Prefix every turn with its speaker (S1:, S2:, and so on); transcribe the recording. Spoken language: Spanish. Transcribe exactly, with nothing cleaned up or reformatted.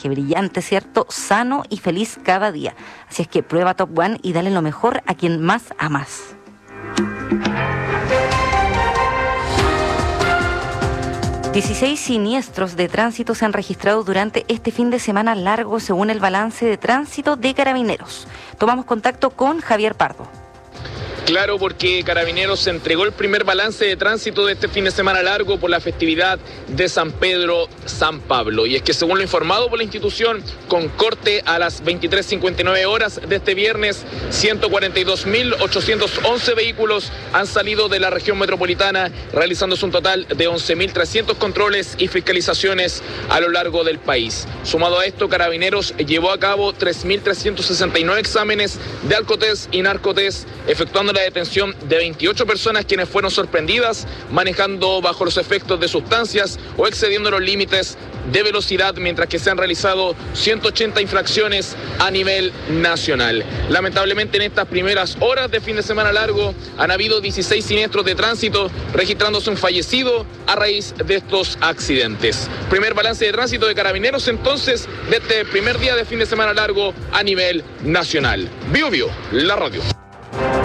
S1: mensaje brillante, ¿cierto? Sano y feliz cada día. Así es que prueba Top One y dale lo mejor a quien más amas. dieciséis siniestros de tránsito se han registrado durante este fin de semana largo, según el balance de tránsito de Carabineros. Tomamos contacto con Javier Pardo.
S2: Claro, porque Carabineros entregó el primer balance de tránsito de este fin de semana largo por la festividad de San Pedro, San Pablo. Y es que según lo informado por la institución, con corte a las veintitrés cincuenta y nueve horas de este viernes, ciento cuarenta y dos mil ochocientos once vehículos han salido de la región metropolitana, realizándose un total de once mil trescientos controles y fiscalizaciones a lo largo del país. Sumado a esto, Carabineros llevó a cabo tres mil trescientos sesenta y nueve exámenes de alcotest y narcotest, efectuando la detención de veintiocho personas quienes fueron sorprendidas manejando bajo los efectos de sustancias o excediendo los límites de velocidad, mientras que se han realizado ciento ochenta infracciones a nivel nacional. Lamentablemente, en estas primeras horas de fin de semana largo han habido dieciséis siniestros de tránsito, registrándose un fallecido a raíz de estos accidentes. Primer balance de tránsito de Carabineros entonces de este primer día de fin de semana largo a nivel nacional. Bio Bio, la radio.